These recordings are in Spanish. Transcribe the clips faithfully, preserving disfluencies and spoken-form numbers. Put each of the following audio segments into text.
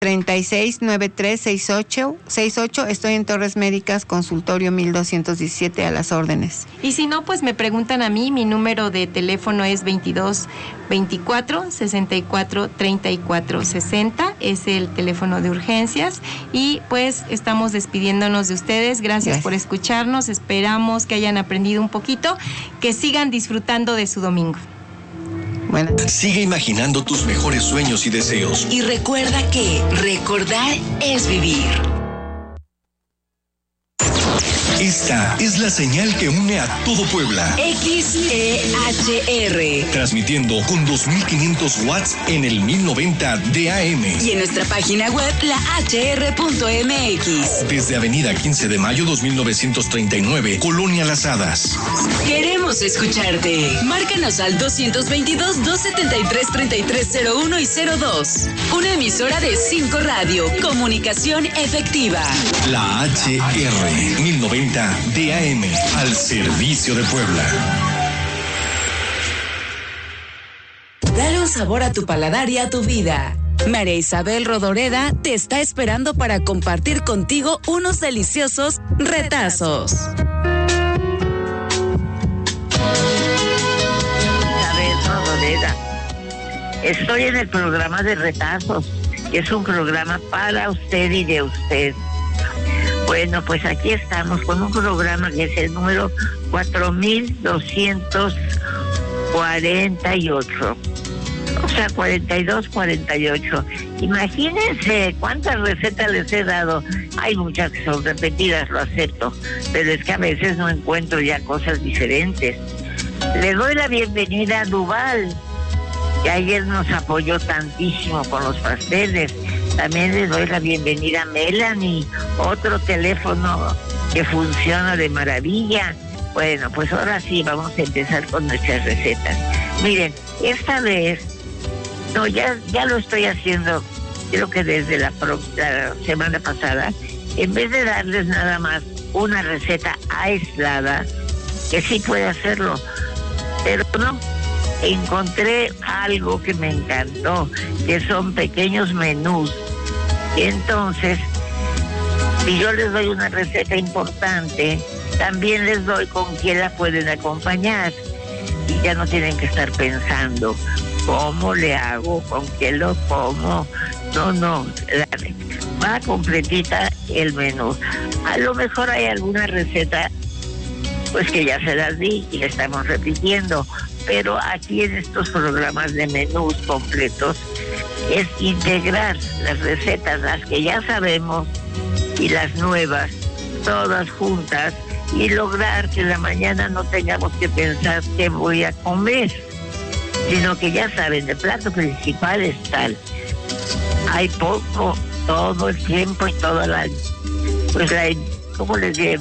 treinta y seis, noventa y tres, sesenta y ocho, sesenta y ocho. Estoy en Torres Médicas, consultorio mil doscientos diecisiete, a las órdenes. Y si no, pues me preguntan a mí, mi número de teléfono es veintidós, veinticuatro, sesenta y cuatro, treinta y cuatro, sesenta, es el teléfono de urgencias. Y pues estamos despidiéndonos de ustedes. Gracias, Gracias por escucharnos, esperamos que hayan aprendido un poquito, que sigan disfrutando de su domingo. Bueno. Sigue imaginando tus mejores sueños y deseos. Y recuerda que recordar es vivir. Esta es la señal que une a todo Puebla. X E H R. Transmitiendo con dos mil quinientos watts en el mil noventa de A M. Y en nuestra página web, la h r punto m x. Desde Avenida quince de mayo dos mil novecientos treinta y nueve, Colonia Las Hadas. Queremos escucharte. Márcanos al doscientos veintidós, doscientos setenta y tres, treinta y tres cero uno y cero dos. Una emisora de cinco Radio. Comunicación efectiva. La H R mil noventa de A M, al servicio de Puebla. Dale un sabor a tu paladar y a tu vida. María Isabel Rodoreda te está esperando para compartir contigo unos deliciosos retazos. Isabel Rodoreda. Estoy en el programa de retazos, que es un programa para usted y de usted. Bueno, pues aquí estamos con un programa que es el número cuatro mil doscientos cuarenta y ocho. O sea, cuarenta y dos, cuarenta y ocho. Imagínense cuántas recetas les he dado. Hay muchas que son repetidas, lo acepto, pero es que a veces no encuentro ya cosas diferentes. Le doy la bienvenida a Duval, que ayer nos apoyó tantísimo con los pasteles. También les doy la bienvenida a Melanie, otro teléfono que funciona de maravilla. Bueno, pues ahora sí, vamos a empezar con nuestras recetas. Miren, esta vez, no, ya, ya lo estoy haciendo, creo que desde la, pro, la semana pasada, en vez de darles nada más una receta aislada, que sí puede hacerlo, pero no, encontré algo que me encantó, que son pequeños menús. Entonces, si yo les doy una receta importante, también les doy con quién la pueden acompañar. Y ya no tienen que estar pensando, ¿cómo le hago? ¿Con qué lo como? No, no, la, va completita el menú. A lo mejor hay alguna receta, pues que ya se las di y estamos repitiendo, pero aquí en estos programas de menús completos es integrar las recetas, las que ya sabemos y las nuevas, todas juntas, y lograr que en la mañana no tengamos que pensar qué voy a comer, sino que ya saben, el plato principal es tal. Hay poco, todo el tiempo y todo el año. Pues la, ¿cómo les digo?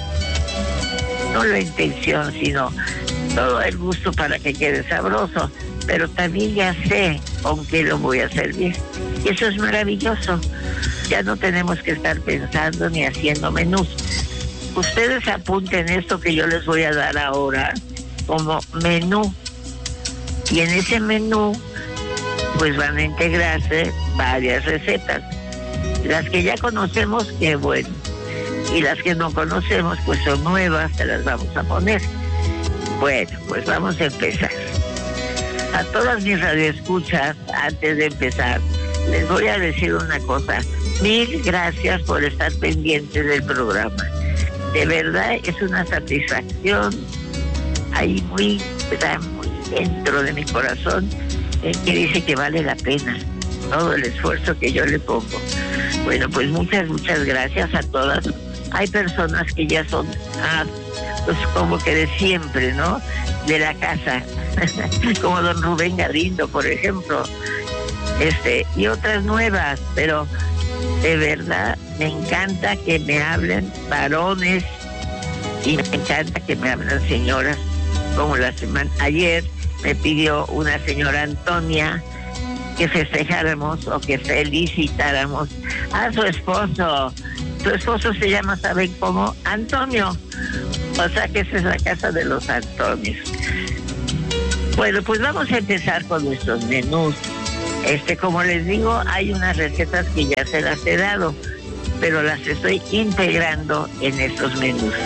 No la intención, sino todo el gusto para que quede sabroso, pero también ya sé con qué lo voy a servir. Y eso es maravilloso. Ya no tenemos que estar pensando ni haciendo menús. Ustedes apunten esto que yo les voy a dar ahora como menú. Y en ese menú, pues van a integrarse varias recetas. Las que ya conocemos, qué bueno. Y las que no conocemos, pues son nuevas, se las vamos a poner. Bueno, pues vamos a empezar. A todas mis radioescuchas, antes de empezar, les voy a decir una cosa. Mil gracias por estar pendientes del programa. De verdad es una satisfacción ahí muy, muy dentro de mi corazón, eh, que dice que vale la pena todo el esfuerzo que yo le pongo. Bueno, pues muchas, muchas gracias a todas. Hay personas que ya son, ah, pues como que de siempre, ¿no? De la casa, como don Rubén Galindo, por ejemplo, este, y otras nuevas, pero de verdad me encanta que me hablen varones y me encanta que me hablen señoras, como la semana ayer me pidió una señora Antonia que festejáramos o que felicitáramos a su esposo. Su esposo se llama, ¿saben cómo? Antonio. O sea que esa es la casa de los Antonios. Bueno, pues vamos a empezar con nuestros menús. Este, como les digo, hay unas recetas que ya se las he dado, pero las estoy integrando en estos menús.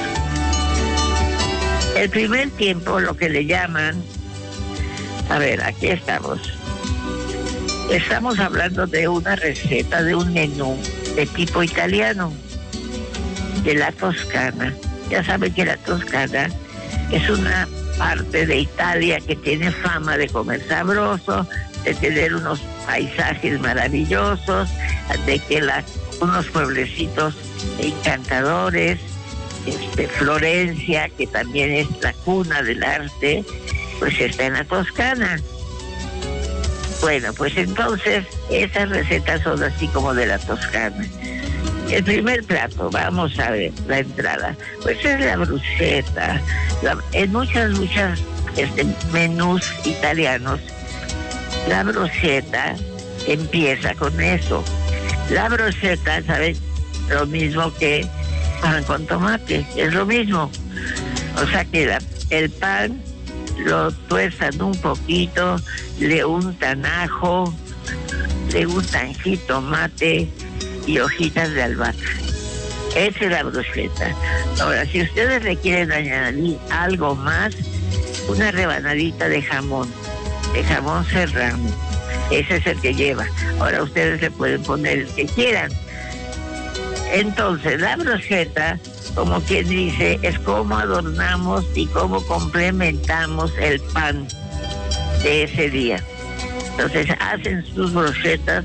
El primer tiempo, lo que le llaman, a ver, aquí estamos. Estamos hablando de una receta, de un menú de tipo italiano, de la Toscana. Ya saben que la Toscana es una parte de Italia que tiene fama de comer sabroso, de tener unos paisajes maravillosos, de que la, unos pueblecitos encantadores, este, Florencia, que también es la cuna del arte, pues está en la Toscana. Bueno, pues entonces esas recetas son así como de la Toscana. El primer plato, vamos a ver, la entrada, pues es la bruschetta. La, en muchas, muchas este, menús italianos, la bruschetta empieza con eso. La bruschetta, ¿saben? Lo mismo que pan con tomate, es lo mismo. O sea que la, el pan lo tuestan un poquito, le untan ajo, le untan jitomate y hojitas de albahaca. Esa es la bruschetta. Ahora, si ustedes le quieren añadir algo más, una rebanadita de jamón, de jamón serrano. Ese es el que lleva. Ahora ustedes le pueden poner el que quieran. Entonces, la bruschetta, como quien dice, es cómo adornamos y cómo complementamos el pan de ese día. Entonces, hacen sus brochetas,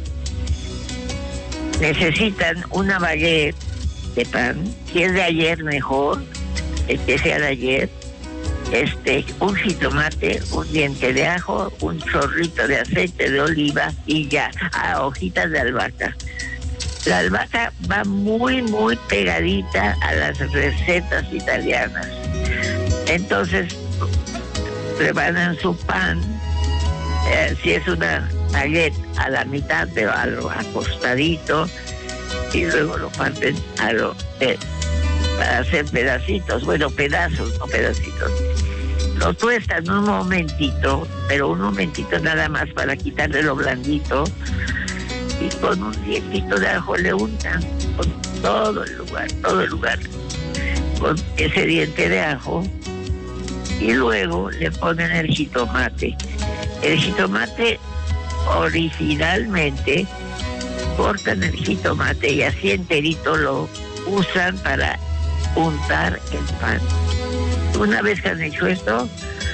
necesitan una baguette de pan, si es de ayer mejor, el que sea de ayer, este, un jitomate, un diente de ajo, un chorrito de aceite de oliva y ya, a hojitas de albahaca. La albahaca va muy, muy pegadita a las recetas italianas. Entonces, rebanan su pan, eh, si es una baguette, a la mitad, pero a lo acostadito, y luego lo parten a lo, eh, para hacer pedacitos, bueno, pedazos, no pedacitos. Lo tuestan un momentito, pero un momentito nada más para quitarle lo blandito, y con un dientito de ajo le untan con todo el lugar, todo el lugar, con ese diente de ajo, y luego le ponen el jitomate. El jitomate originalmente cortan el jitomate y así enterito lo usan para untar el pan. Una vez que han hecho esto,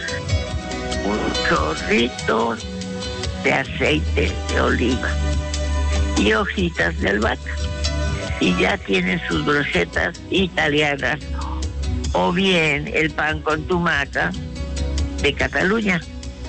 un chorrito de aceite de oliva y hojitas de albahaca, y ya tienen sus brochetas italianas, o bien el pan con tumaca de Cataluña.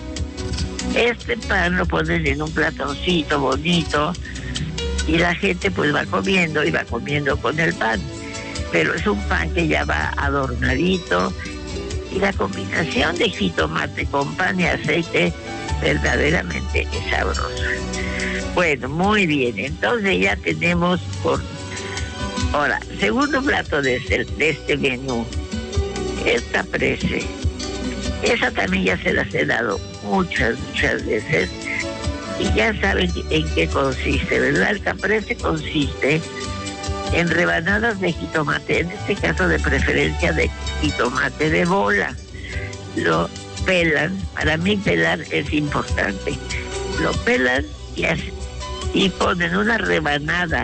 Este pan lo ponen en un platoncito bonito y la gente pues va comiendo y va comiendo con el pan, pero es un pan que ya va adornadito, y la combinación de jitomate con pan y aceite verdaderamente es sabrosa. Bueno, muy bien, entonces ya tenemos por... Ahora, segundo plato de este, de este menú, esta prese. Esa también ya se las he dado muchas, muchas veces, y ya saben en qué consiste, ¿verdad? El caprese consiste en rebanadas de jitomate, en este caso de preferencia de jitomate de bola. Lo pelan, para mí pelar es importante. Lo pelan y, así, y ponen una rebanada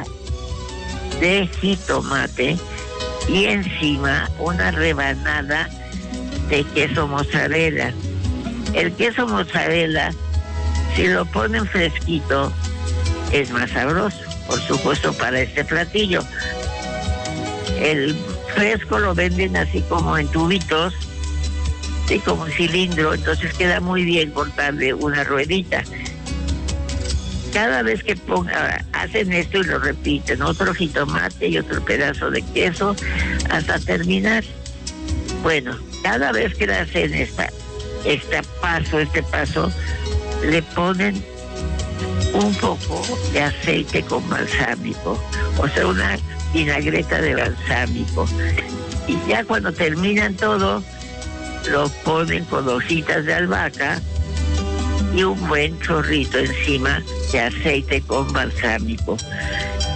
de jitomate y encima una rebanada de queso mozzarella. El queso mozzarella, si lo ponen fresquito, es más sabroso, por supuesto, para este platillo. El fresco lo venden así como en tubitos, así como un cilindro, entonces queda muy bien cortarle una ruedita. Cada vez que ponga, hacen esto y lo repiten, otro jitomate y otro pedazo de queso hasta terminar. Bueno, cada vez que le hacen esta, este paso, este paso, le ponen un poco de aceite con balsámico, o sea, una vinagreta de balsámico. Y ya cuando terminan todo, lo ponen con hojitas de albahaca y un buen chorrito encima de aceite con balsámico.